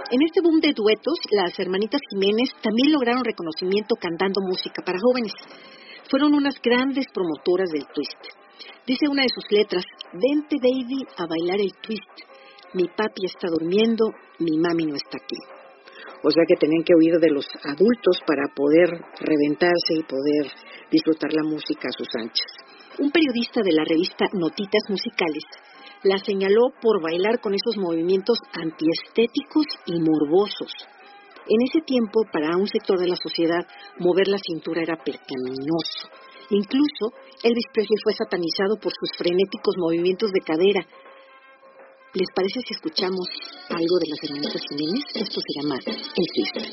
En este boom de duetos, las hermanitas Jiménez también lograron reconocimiento cantando música para jóvenes. Fueron unas grandes promotoras del twist. Dice una de sus letras: vente baby a bailar el twist. Mi papi está durmiendo, mi mami no está aquí. O sea que tenían que oír de los adultos para poder reventarse y poder disfrutar la música a sus anchas. Un periodista de la revista Notitas Musicales la señaló por bailar con esos movimientos antiestéticos y morbosos. En ese tiempo, para un sector de la sociedad, mover la cintura era pecaminoso. Incluso, Elvis Presley fue satanizado por sus frenéticos movimientos de cadera. ¿Les parece si escuchamos algo de las hermanitas Jiménez? Esto se llama El Twist.